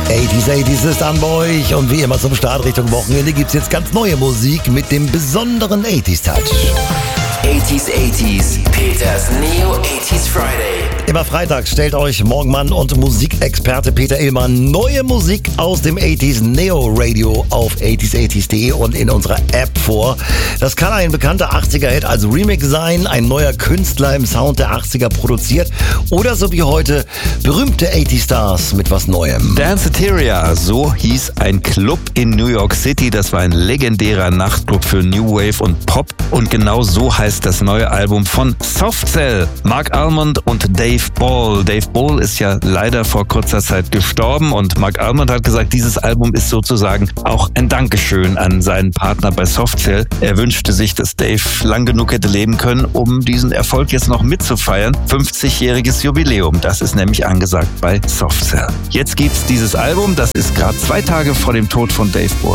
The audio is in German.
80s ist an bei euch und wie immer zum Start Richtung Wochenende gibt's jetzt ganz neue Musik mit dem besonderen 80s Touch. 80s, Peters Neo 80s Friday. Immer freitags stellt euch Morgenmann und Musikexperte Peter Illmann neue Musik aus dem 80s Neo Radio auf 80s.de und in unserer App vor. Das kann ein bekannter 80er-Hit als Remix sein, ein neuer Künstler im Sound der 80er produziert oder so wie heute berühmte 80s-Stars mit was Neuem. Danceteria, so hieß ein Club in New York City. Das war ein legendärer Nachtclub für New Wave und Pop und genau so heißt das neue Album von Soft Cell. Mark Almond und Dave Ball. Dave Ball ist ja leider vor kurzer Zeit gestorben und Mark Almond hat gesagt, dieses Album ist sozusagen auch ein Dankeschön an seinen Partner bei Soft Cell. Er wünschte sich, dass Dave lang genug hätte leben können, um diesen Erfolg jetzt noch mitzufeiern. 50-jähriges Jubiläum, das ist nämlich angesagt bei Soft Cell. Jetzt gibt's dieses Album, das ist gerade 2 Tage vor dem Tod von Dave Ball